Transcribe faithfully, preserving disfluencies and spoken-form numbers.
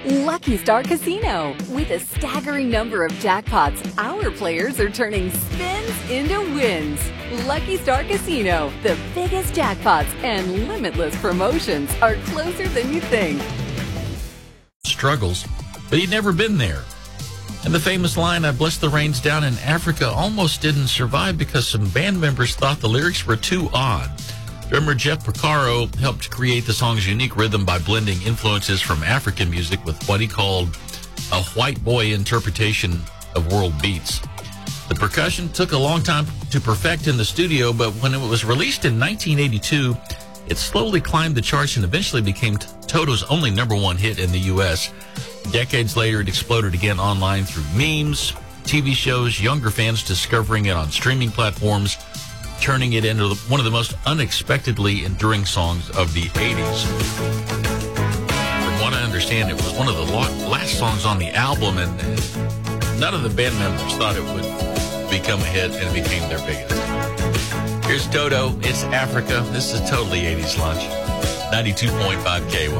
Lucky Star Casino. With a staggering number of jackpots, our players are turning spins into wins. Lucky Star Casino, the biggest jackpots and limitless promotions are closer than you think. Struggles, but he'd never been there. And the famous line, "I bless the rains down in Africa," almost didn't survive because some band members thought the lyrics were too odd. Drummer Jeff Porcaro helped create the song's unique rhythm by blending influences from African music with what he called a white boy interpretation of world beats. The percussion took a long time to perfect in the studio, but when it was released in nineteen eighty-two, it slowly climbed the charts and eventually became Toto's only number one hit in the U S Decades later, it exploded again online through memes, T V shows, younger fans discovering it on streaming platforms, turning it into one of the most unexpectedly enduring songs of the eighties. From what I understand, it was one of the last songs on the album, and none of the band members thought it would become a hit, and it became their biggest. Here's Toto. It's Africa. This is totally eighties lunch. ninety-two point five K.